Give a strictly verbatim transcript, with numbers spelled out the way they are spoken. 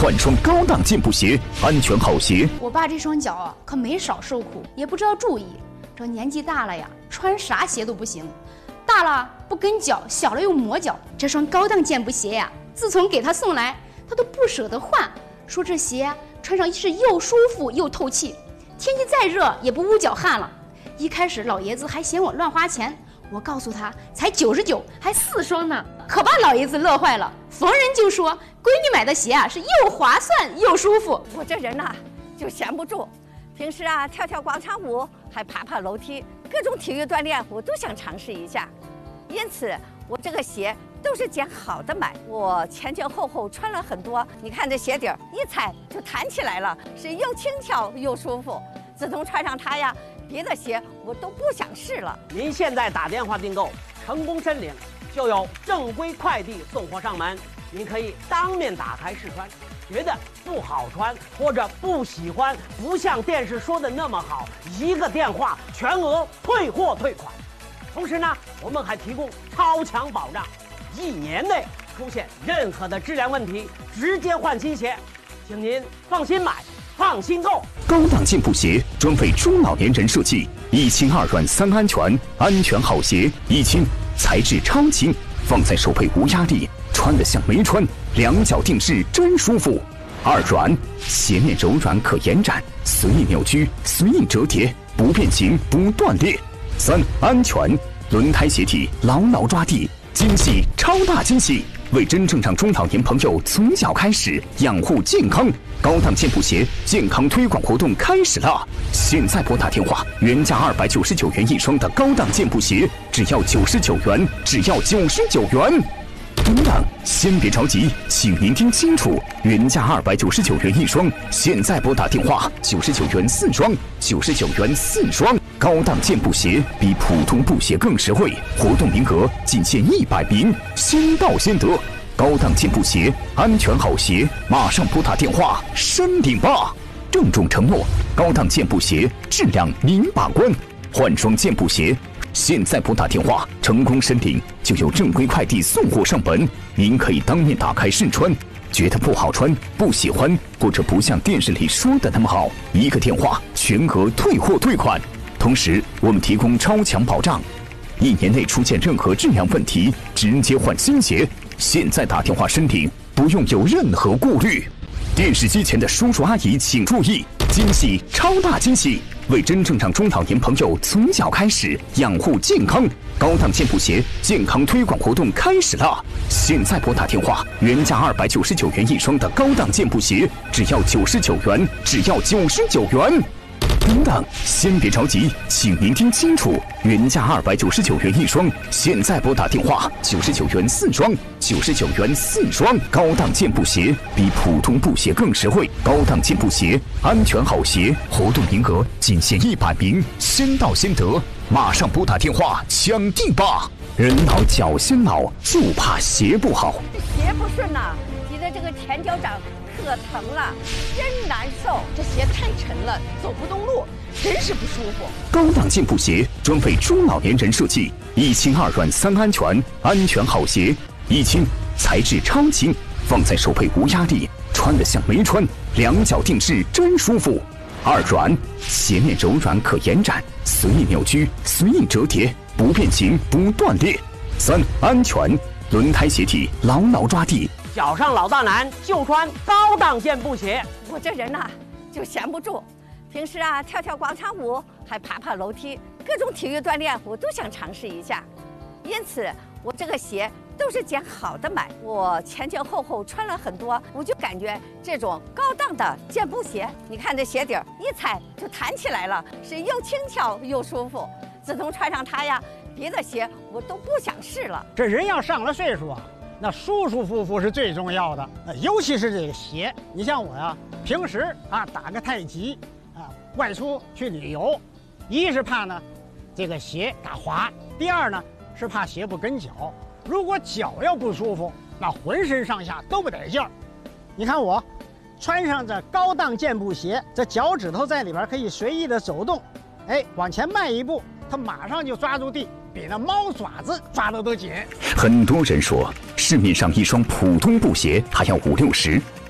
换双高档健步鞋，安全好鞋。 我爸这双脚啊，可没少受苦，也不知道注意。这年纪大了呀，穿啥鞋都不行，大了不跟脚，小了又磨脚。这双高档健步鞋呀，自从给他送来，他都不舍得换，说这鞋穿上是又舒服又透气，天气再热也不捂脚汗了。一开始老爷子还嫌我乱花钱，我告诉他才九十九，还四双呢，可把老爷子乐坏了，逢人就说闺女买的鞋啊是又划算又舒服。 我这人呐、啊、就闲不住，平时啊跳跳广场舞，还爬爬楼梯，各种体育锻炼我都想尝试一下，因此我这个鞋都是捡好的买。我前前后后穿了很多，你看这鞋底儿一踩就弹起来了，是又轻巧又舒服。自从穿上它呀，别的鞋我都不想试了。 您现在打电话订购，成功申领，就有正规快递送货上门。您可以当面打开试穿，觉得不好穿或者不喜欢，不像电视说的那么好，一个电话全额退货退款。同时呢，我们还提供超强保障，一年内出现任何的质量问题，直接换新鞋，请您放心买，放心购。 高档健步鞋专为中老年人设计，一轻二软三安全，安全好鞋。一轻，材质超轻，放在手背无压力，穿得像没穿，两脚定式真舒服。二软，鞋面柔软可延展，随意扭曲，随意折叠，不变形不断裂。三安全，轮胎鞋体牢牢抓地，惊喜超大惊喜！为真正让中老年朋友从小开始养护健康，高档健步鞋健康推广活动开始了！现在拨打电话，原价二百九十九元一双的高档健步鞋，只要九十九元，只要九十九元。等等，先别着急，请您听清楚，原价二百九十九元一双，现在拨打电话九十九元四双，九十九元四双。高档健步鞋比普通布鞋更实惠，活动名额仅限一百名，先到先得。高档健步鞋，安全好鞋，马上拨打电话申领吧！郑重承诺，高档健步鞋质量您把关，换双健步鞋。现在拨打电话，成功申领就有正规快递送货上门。您可以当面打开试穿，觉得不好穿、不喜欢，或者不像电视里说的那么好，一个电话全额退货退款。同时，我们提供超强保障，一年内出现任何质量问题，直接换新鞋。现在打电话申领，不用有任何顾虑。电视机前的叔叔阿姨请注意，惊喜超大惊喜！为真正让中老年朋友从小开始养护健康，高档健步鞋健康推广活动开始了！现在拨打电话，原价二百九十九元一双的高档健步鞋，只要九十九元，只要九十九元。等等，先别着急，请您听清楚，原价二百九十九元一双，现在拨打电话九十九元四双，九十九元四双。高档健步鞋比普通布鞋更实惠，高档健步鞋，安全好鞋，活动名额仅限一百名，先到先得，马上拨打电话抢订吧！人老脚先老，就怕鞋不好。 鞋不顺呐、啊，你的这个前脚掌可疼了，真难受。 这鞋太沉了，走不动路，真是不舒服。 高档健步鞋专为中老年人设计，一轻二软三安全，安全好鞋。一轻，材质超轻，放在手背无压力，穿得像没穿，两脚定式真舒服。二软，鞋面柔软可延展，随意扭曲，随意折叠，不变形不断裂。三安全，轮胎鞋体牢牢抓地， 脚上老大难就穿高档健步鞋。 我这人呐、啊、就闲不住，平时啊跳跳广场舞，还爬爬楼梯，各种体育锻炼我都想尝试一下，因此我这个鞋都是捡好的买。我前前后后穿了很多，我就感觉这种高档的健步鞋，你看这鞋底儿一踩就弹起来了，是又轻巧又舒服。自从穿上它呀，别的鞋我都不想试了。 这人要上了岁数啊，那舒舒服服是最重要的，尤其是这个鞋。你像我呀，平时啊打个太极啊，外出去旅游，一是怕呢这个鞋打滑，第二呢是怕鞋不跟脚。如果脚要不舒服，那浑身上下都不得劲儿。你看我穿上这高档健步鞋，这脚趾头在里边可以随意的走动，哎，往前迈一步，它马上就抓住地，比那猫爪子抓得都紧。 很多人说，市面上一双普通布鞋还要五六十，